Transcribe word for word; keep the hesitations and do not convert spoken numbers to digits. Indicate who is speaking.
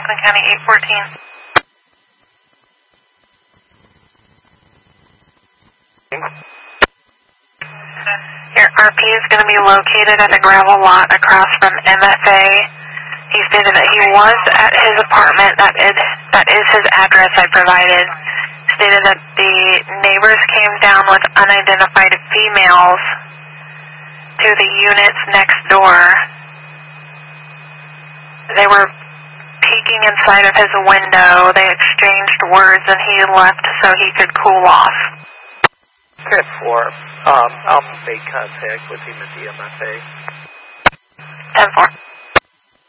Speaker 1: Franklin County eight fourteen. Your R P is going to be located at a gravel lot across from M F A. He stated that he was at his apartment. That is, that is his address I provided. Stated that the neighbors came down with unidentified females to the units next door. They were peeking inside of his window. They exchanged words and he left so he could cool off.
Speaker 2: ten four. Um, I'll make contact with him at the M F A.
Speaker 1: ten four.